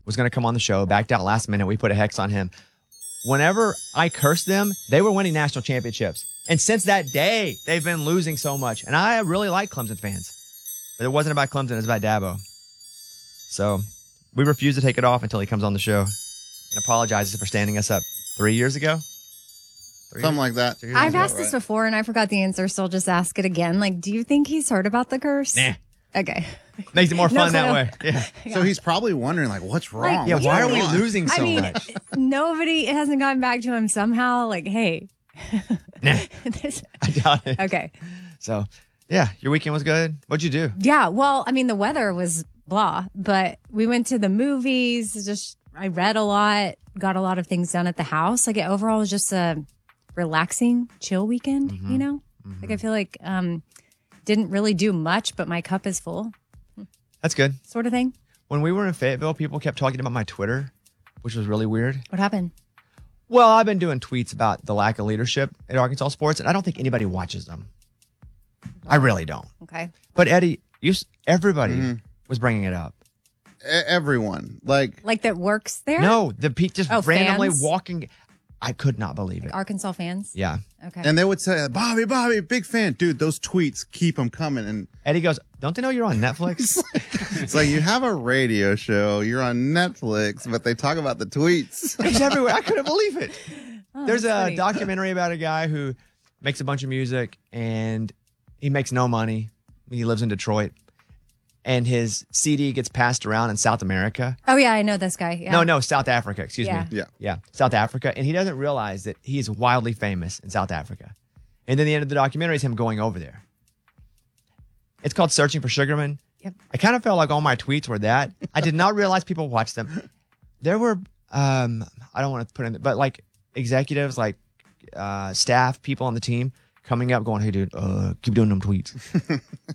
was going to come on the show, backed out last minute. We put a hex on him. Whenever I cursed them, they were winning national championships. And since that day, they've been losing so much. And I really like Clemson fans. But it wasn't about Clemson, it was about Dabo. So we refuse to take it off until he comes on the show and apologizes for standing us up 3 years ago. Something like that. I've asked this before and I forgot the answer, so I'll just ask it again. Like, do you think he's heard about the curse? Nah. Okay. Makes it more fun that way. Yeah. So he's probably wondering, like, what's wrong? Yeah, What's why are going we on? losing so much? Nobody hasn't gotten back to him somehow. Like, hey. Nah, This- I doubt it. okay. So, yeah, your weekend was good. What'd you do? Yeah. Well, I mean, the weather was blah, but we went to the movies. I read a lot, got a lot of things done at the house. Like, it overall was just a relaxing, chill weekend, you know? Like, I feel like didn't really do much, but my cup is full, That's good. sort of thing. When we were in Fayetteville, people kept talking about my Twitter, which was really weird. What happened? Well, I've been doing tweets about the lack of leadership at Arkansas sports, and I don't think anybody watches them. I really don't. Okay. But Eddie, everybody was bringing it up. Everyone. Like Like that works there? No, the Pete just randomly fans? walking. I could not believe it. Arkansas fans? Yeah. Okay. And they would say, Bobby, big fan. Dude, those tweets, keep them coming. And Eddie goes, don't they know you're on Netflix? it's like, you have a radio show, you're on Netflix, but they talk about the tweets. It's everywhere. I couldn't believe it. There's a that's funny. documentary about a guy who makes a bunch of music and he makes no money. He lives in Detroit. And his CD gets passed around in South America. Oh, yeah, I know this guy. Yeah. No, South Africa. Excuse Yeah. me. Yeah, South Africa. And he doesn't realize that he is wildly famous in South Africa. And then the end of the documentary is him going over there. It's called Searching for Sugarman. Yep. I kind of felt like all my tweets were that. I did not realize people watched them. There were, I don't want to put in, but like executives, like staff, people on the team coming up going, hey, dude, keep doing them tweets.